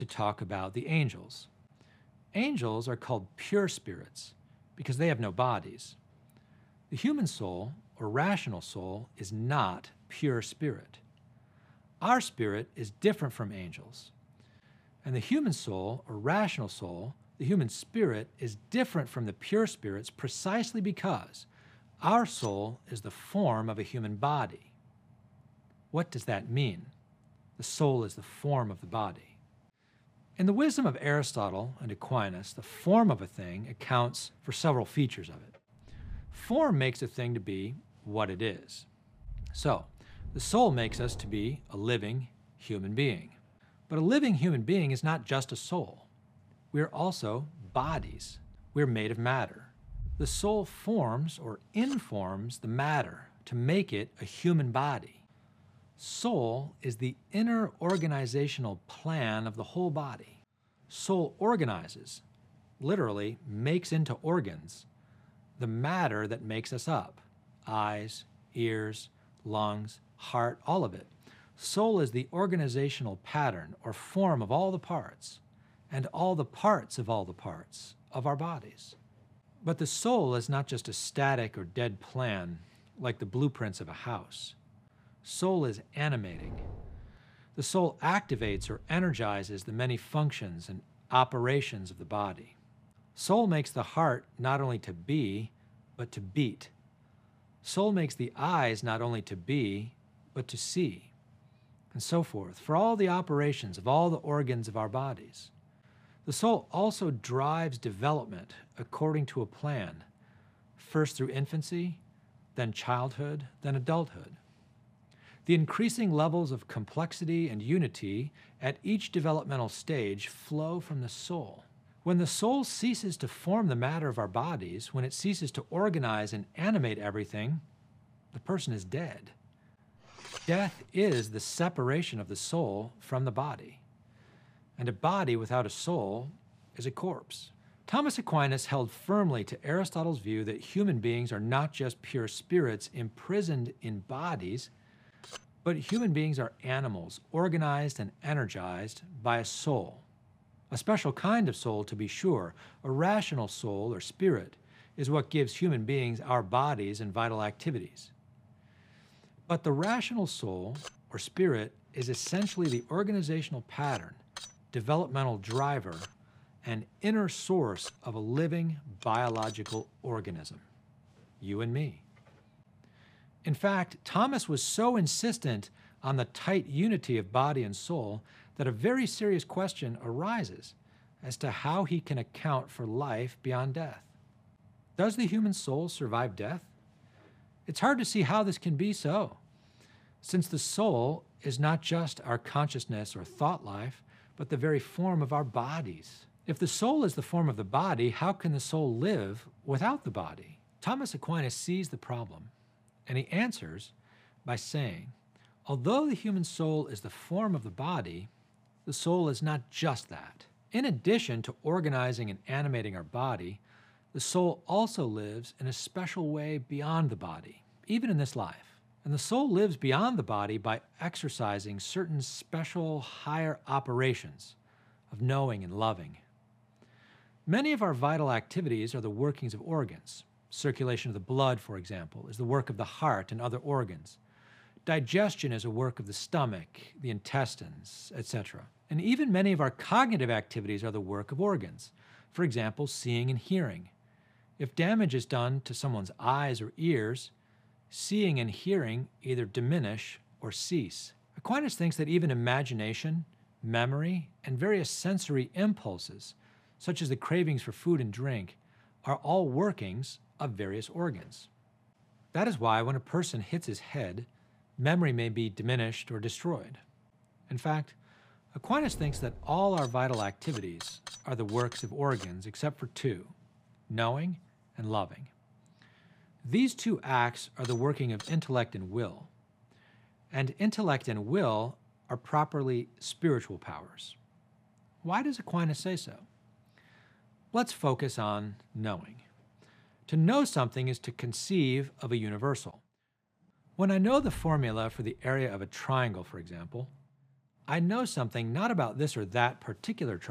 to talk about the angels. Angels are called pure spirits because they have no bodies. The human soul, or rational soul, is not pure spirit. Our spirit is different from angels. And the human soul, or rational soul, the human spirit, is different from the pure spirits precisely because our soul is the form of a human body. What does that mean? The soul is the form of the body. In the wisdom of Aristotle and Aquinas, the form of a thing accounts for several features of it. Form makes a thing to be what it is. So, the soul makes us to be a living human being. But a living human being is not just a soul. We are also bodies. We are made of matter. The soul forms or informs the matter to make it a human body. Soul is the inner organizational plan of the whole body. Soul organizes, literally makes into organs, the matter that makes us up: eyes, ears, lungs, heart, all of it. Soul is the organizational pattern or form of all the parts, and all the parts of all the parts of our bodies. But the soul is not just a static or dead plan like the blueprints of a house. Soul is animating. The soul activates or energizes the many functions and operations of the body. Soul makes the heart not only to be, but to beat. Soul makes the eyes not only to be, but to see, and so forth, for all the operations of all the organs of our bodies. The soul also drives development according to a plan, first through infancy, then childhood, then adulthood. The increasing levels of complexity and unity at each developmental stage flow from the soul. When the soul ceases to form the matter of our bodies, when it ceases to organize and animate everything, the person is dead. Death is the separation of the soul from the body. And a body without a soul is a corpse. Thomas Aquinas held firmly to Aristotle's view that human beings are not just pure spirits imprisoned in bodies, but human beings are animals organized and energized by a soul. A special kind of soul, to be sure. A rational soul or spirit is what gives human beings our bodies and vital activities. But the rational soul or spirit is essentially the organizational pattern, developmental driver, and inner source of a living biological organism, you and me. In fact, Thomas was so insistent on the tight unity of body and soul that a very serious question arises as to how he can account for life beyond death. Does the human soul survive death? It's hard to see how this can be so, since the soul is not just our consciousness or thought life, but the very form of our bodies. If the soul is the form of the body, how can the soul live without the body? Thomas Aquinas sees the problem, and he answers by saying, although the human soul is the form of the body, the soul is not just that. In addition to organizing and animating our body, the soul also lives in a special way beyond the body, even in this life. And the soul lives beyond the body by exercising certain special higher operations of knowing and loving. Many of our vital activities are the workings of organs. Circulation of the blood, for example, is the work of the heart and other organs. Digestion is a work of the stomach, the intestines, etc. And even many of our cognitive activities are the work of organs. For example, seeing and hearing. If damage is done to someone's eyes or ears, seeing and hearing either diminish or cease. Aquinas thinks that even imagination, memory, and various sensory impulses, such as the cravings for food and drink, are all workings of various organs. That is why when a person hits his head, memory may be diminished or destroyed. In fact, Aquinas thinks that all our vital activities are the works of organs except for two, knowing and loving. These two acts are the working of intellect and will, and intellect and will are properly spiritual powers. Why does Aquinas say so? Let's focus on knowing. To know something is to conceive of a universal. When I know the formula for the area of a triangle, for example, I know something not about this or that particular